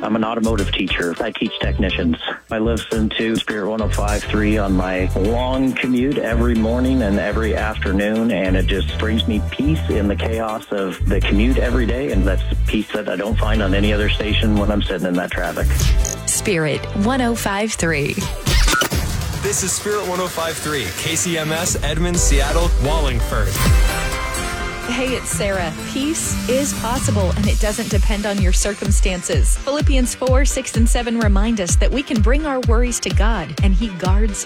I'm an automotive teacher. I teach technicians. I listen to Spirit 105.3 on my long commute every morning and every afternoon, and it just brings me peace in the chaos of the commute every day, and that's peace that I don't find on any other station when I'm sitting in that traffic. Spirit 105.3. This is Spirit 105.3, KCMS, Edmond, Seattle, Wallingford. Hey, it's Sarah. Peace is possible, and it doesn't depend on your circumstances. Philippians 4, 6, and 7 remind us that we can bring our worries to God, and He guards